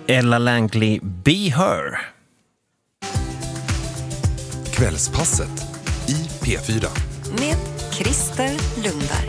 Ella Langley, Be Her. Kvällspasset i P4. Med Christer Lundberg.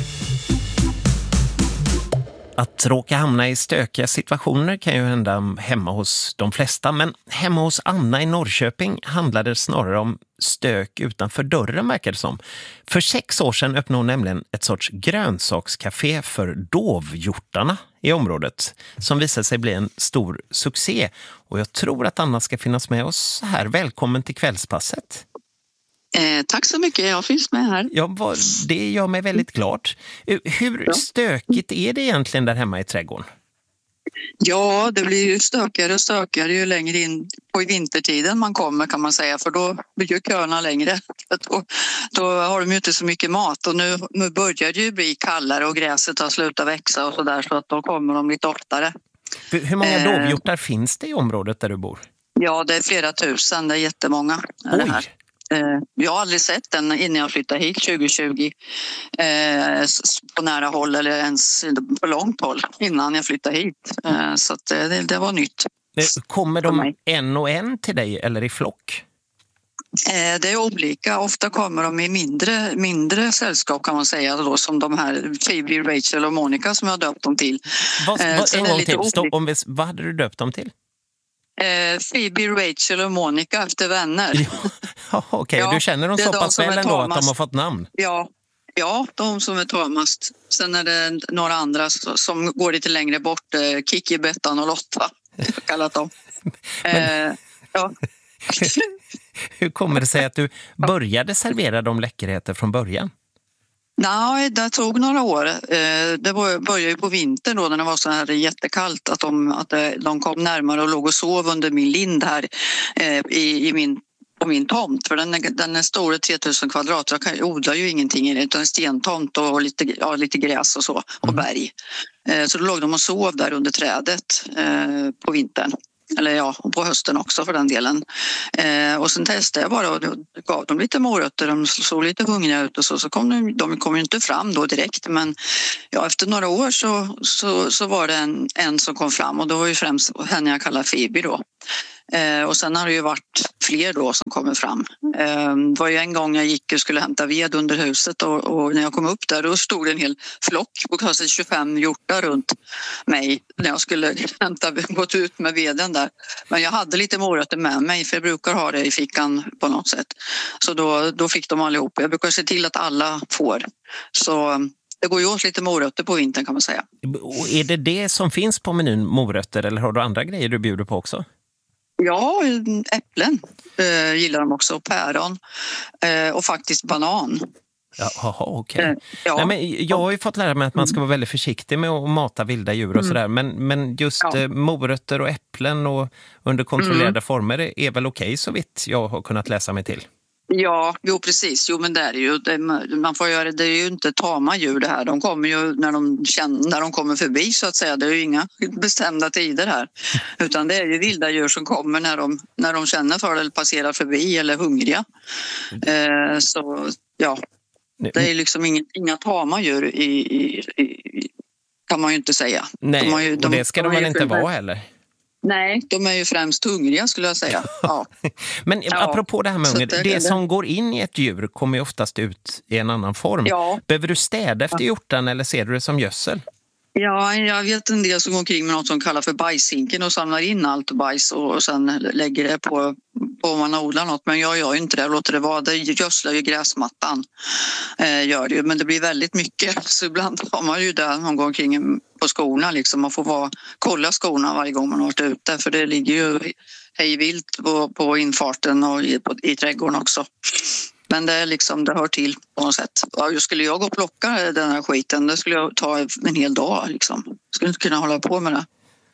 Att råka hamna i stökiga situationer kan ju hända hemma hos de flesta. Men hemma hos Anna i Norrköping handlade det snarare om stök utanför dörren, verkar det som. För 6 år sedan öppnade hon nämligen ett sorts grönsakscafé för dovhjortarna i området, som visade sig bli en stor succé. Och jag tror att Anna ska finnas med oss här. Välkommen till Kvällspasset. Tack så mycket, jag finns med här. Ja, det gör mig väldigt glad. Hur stökigt är det egentligen där hemma i trädgården? Ja, det blir ju stökigare och stökigare ju längre in på vintertiden man kommer, kan man säga, för då blir ju köerna längre. Då har de ju inte så mycket mat, och nu börjar det ju bli kallare och gräset har slutat växa och sådär, så att då kommer de lite oftare. Hur många dovhjortar finns det i området där du bor? Ja, det är flera tusen, det är jättemånga. Oj! Jag har aldrig sett den innan jag flyttade hit 2020 på nära håll eller ens på långt håll innan jag flyttade hit. Så att det var nytt. Kommer de en och en till dig eller i flock? Det är olika. Ofta kommer de i mindre sällskap, kan man säga, då, som de här Phoebe, Rachel och Monica som jag har döpt dem till. En gång till. Vad hade du döpt dem till? Phoebe, Rachel och Monica efter vänner. Ja, okej. Ja, du känner dem så pass väl ändå att de har fått namn? Ja, de som är tamast. Sen är det några andra som går lite längre bort. Kiki, Bettan och Lotta, jag kallat dem. Ja. Hur kommer det sig att du började servera de läckerheter från början? Nej, det tog några år. Det började ju på vintern då, när det var så här jättekallt, att de kom närmare och låg och sov under min lind här på min tomt. För den är stor, 3000 kvadrat. Jag odlar ju ingenting i det, utan en stentomt och lite gräs och så, och berg. Så då låg de och sov där under trädet på vintern. Eller ja, och på hösten också för den delen. Och sen testade jag bara och gav dem lite morötter. De såg lite hungriga ut och så kom de kom ju inte fram då direkt. Men ja, efter några år så var det en som kom fram, och då var ju främst henne jag kallar Phoebe då. Och sen har det ju varit fler då som kommer fram. Det var ju en gång jag gick och skulle hämta ved under huset, och när jag kom upp där, då stod det en hel flock på kanske 25 hjortar runt mig när jag skulle gått ut med veden där. Men jag hade lite morötter med mig, för jag brukar ha det i fickan på något sätt. Så då fick de allihop. Jag brukar se till att alla får. Så det går ju åt lite morötter på vintern, kan man säga. Och är det som finns på menyn, morötter, eller har du andra grejer du bjuder på också? Ja, äpplen gillar de också, päron och faktiskt banan. Jaha, okej. Ja. Nej, men jag har ju fått lära mig att man ska vara väldigt försiktig med att mata vilda djur och sådär. Men just morötter och äpplen och under kontrollerade former är väl okej, så vitt jag har kunnat läsa mig till. Ja, jo precis. Jo, men det är ju man får göra det är ju inte tama djur det här. De kommer ju när de kommer förbi, så att säga. Det är ju inga bestämda tider här, utan det är ju vilda djur som kommer när de känner för det eller passerar förbi eller är hungriga. Så ja, det är liksom inga tama djur kan man ju inte säga. Nej, och det ska de väl inte vara heller? Nej, de är ju främst hungriga, skulle jag säga. Ja. Men apropå det här med hunger, det som går in i ett djur kommer ju oftast ut i en annan form. Ja. Behöver du städa efter hjortan, eller ser du det som gödsel? Ja, jag vet en del som går omkring med något som kallar för bajshinken och samlar in allt bajs och sen lägger det på om man odlar något. Men jag gör ju inte det, jag låter det vara. Det gödslar ju gräsmattan, gör det ju. Men det blir väldigt mycket, så ibland har man ju där någon gång omkring på skorna. Liksom. Man får kolla skorna varje gång man har varit ute, för det ligger ju hejvilt på infarten och i trädgården också. Men det är liksom, det hör till på något sätt. Skulle jag gå och plocka den här skiten, det skulle jag ta en hel dag liksom. Jag skulle inte kunna hålla på med det.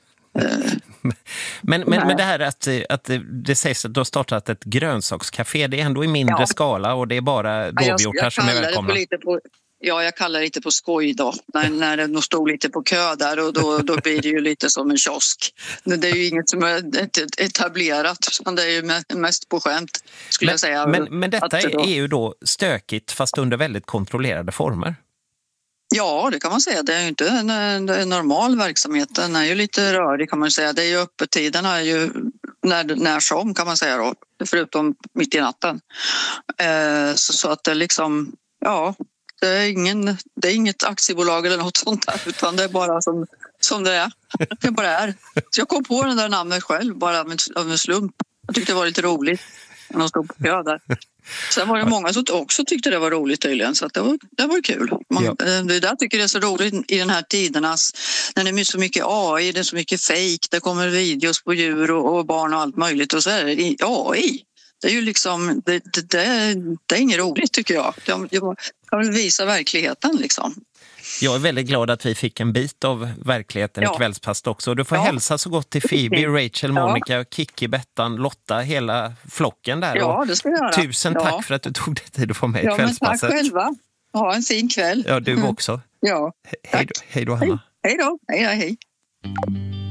Men det här att det sägs att du har startat ett grönsakscafé, det är ändå i mindre skala, och det är bara dovhjortar som är välkomna. Jag kallar det lite på skoj då, när det stod lite på kö där, och då blir det ju lite som en kiosk. Det är ju inget som är etablerat, utan det är ju mest på skämt, skulle jag säga. Men detta är ju då stökigt, fast under väldigt kontrollerade former. Ja, det kan man säga. Det är ju inte en normal verksamhet. Den är ju lite rörig kan man säga. Det är ju öppettiderna är ju när som kan man säga då. Förutom mitt i natten. Så att det liksom, ja, det är inget aktiebolag eller något sånt där. Utan det är bara som det är. Det bara är. Så jag kom på den där namnet själv bara av en slump. Jag tyckte det var lite roligt. De stod på kö där. Sen var det många som också tyckte det var roligt tydligen, så att det var kul. Det där tycker jag är så roligt i den här tidernas, när det är så mycket AI, det är så mycket fake, det kommer videos på djur och barn och allt möjligt och så är det AI. Det är ju liksom, det är inget roligt tycker jag. Jag vill visa verkligheten liksom. Jag är väldigt glad att vi fick en bit av verkligheten i kvällspasset också. Du får hälsa så gott till Phoebe, Rachel, Monica, Kiki, Bettan, Lotta, hela flocken där. Ja, det ska jag göra. Tusen tack för att du tog dig tid att få med i kvällspasset. Men tack själva. Ha en fin kväll. Ja, du också. Ja, hej då, Hanna. Hej då. Hej.